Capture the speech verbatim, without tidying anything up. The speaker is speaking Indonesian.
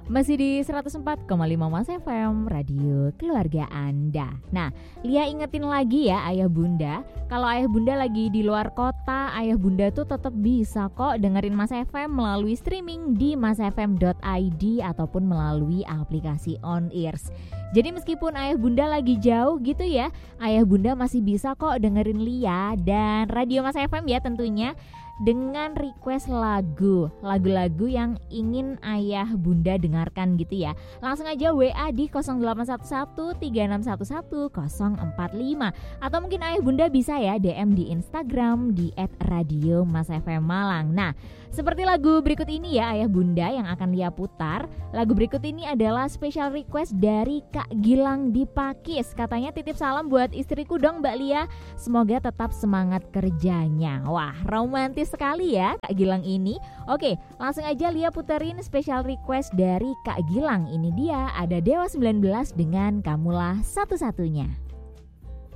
Masih di seratus empat koma lima Mas F M, radio keluarga Anda. Nah, Lia ingetin lagi ya ayah bunda, kalau ayah bunda lagi di luar kota, ayah bunda tuh tetap bisa kok dengerin Mas F M melalui streaming di masfm dot i d ataupun melalui aplikasi On Ears. Jadi meskipun ayah bunda lagi jauh gitu ya, ayah bunda masih bisa kok dengerin Lia dan radio Mas F M ya tentunya, dengan request lagu, lagu-lagu yang ingin ayah bunda dengarkan gitu ya. Langsung aja W A di nol delapan satu satu tiga enam satu satu nol empat lima. Atau mungkin ayah bunda bisa ya D M di Instagram di et radio mas f m malang. Nah, seperti lagu berikut ini ya ayah bunda yang akan Lia putar. Lagu berikut ini adalah special request dari Kak Gilang di Pakis. Katanya titip salam buat istriku dong Mbak Lia, semoga tetap semangat kerjanya. Wah, romantis sekali ya Kak Gilang ini. Oke, langsung aja Lia puterin special request dari Kak Gilang. Ini dia, ada Dewa sembilan belas dengan Kamulah Satu-Satunya.